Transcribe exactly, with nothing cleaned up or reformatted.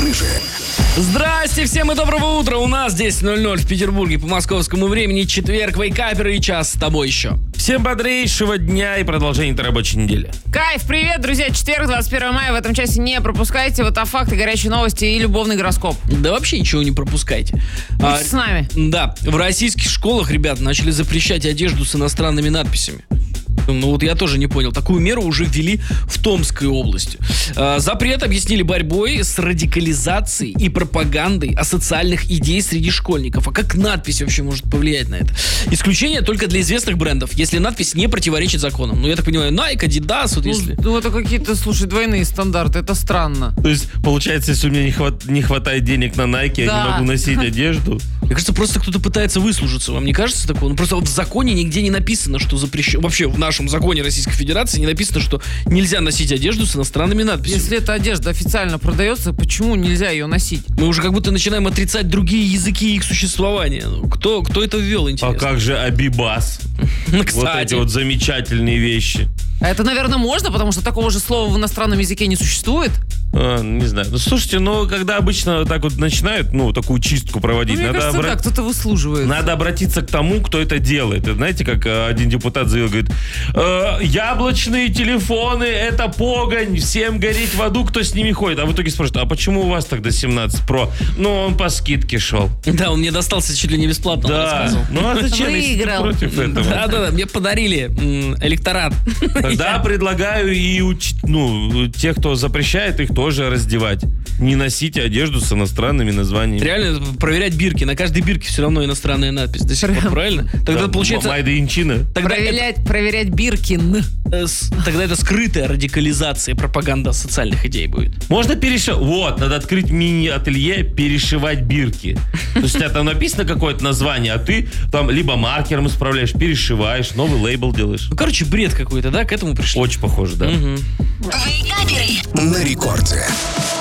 Париже. Здрасте всем и доброго утра. У нас десять ноль ноль в Петербурге по московскому времени. Четверг, вейкаперы и час с тобой еще. Всем бодрейшего дня и продолжения этой рабочей недели. Кайф, привет, друзья. Четверг, двадцать первого мая. В этом часе не пропускайте вот а факты, горячие новости и любовный гороскоп. Да вообще ничего не пропускайте. А, С нами. Да, в российских школах, ребят, начали запрещать одежду с иностранными надписями. Ну вот я тоже не понял. Такую меру уже ввели в Томской области. А, запрет объяснили борьбой с радикализацией и пропагандой асоциальных идей среди школьников. А как надпись вообще может повлиять на это? Исключение только для известных брендов, если надпись не противоречит законам. Ну, я так понимаю, Nike, Adidas, вот Ну, если... ну, это какие-то, слушай, двойные стандарты. Это странно. То есть, получается, если у меня не, хват- не хватает денег на Nike, я Да. не могу носить одежду. Мне кажется, просто кто-то пытается выслужиться. Вам не кажется такого? Ну, просто вот в законе нигде не написано, что запрещено. Вообще, в нашем законе Российской Федерации не написано, что нельзя носить одежду с иностранными надписями. Если эта одежда официально продается, почему нельзя ее носить? Мы уже как будто начинаем отрицать другие языки и их существования. Ну, кто, кто это ввел, А интересно? как же Абибас? Ну, Вот кстати. эти вот замечательные вещи. А это, наверное, можно, потому что такого же слова в иностранном языке не существует. А, не знаю. Ну, слушайте, ну, когда обычно так вот начинают, ну, такую чистку Ну, проводить, мне надо, кажется, обра- да, кто-то выслуживает. надо обратиться к тому, кто это делает. Это, знаете, как э, один депутат заявил, говорит, «Э, яблочные телефоны, это погонь, всем гореть в аду, кто с ними ходит. А в итоге спрашивают, а почему у вас тогда семнадцать про? Ну, он по скидке шел. Да, он мне достался чуть ли не бесплатно, он Да. рассказывал. Ну, а зачем, если ты Выиграл. против этого? Да-да-да, мне подарили м, электорат. Тогда предлагаю и уч- ну, тех, кто запрещает, их тоже раздевать. Не носите одежду с иностранными названиями. Реально проверять бирки. На каждой бирке все равно иностранная надпись. До сих пор, правильно? Тогда Да, получается... Made in China. Тогда это, Проверять, проверять Биркин. э, с- тогда это скрытая радикализация, пропаганда социальных идей будет. Можно перешивать. Вот, надо открыть мини-ателье, перешивать бирки. То есть у тебя там написано какое-то название, а ты там либо маркером исправляешь, перешиваешь, новый лейбл делаешь. Ну, короче, бред какой-то, да? К этому пришли. Очень похоже, да. Мгм. На рекорде.